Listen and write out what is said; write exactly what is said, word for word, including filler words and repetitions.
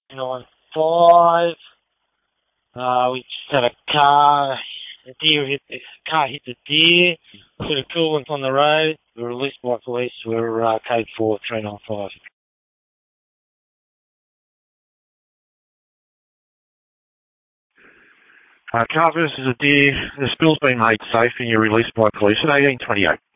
nine five. Uh, we just had a car, a deer hit the car hit the deer, put a coolant on the road. We were released by police. We were uh, code four three nine five. Uh, car versus a deer. The spill's been made safe and you're released by police at eighteen twenty-eight.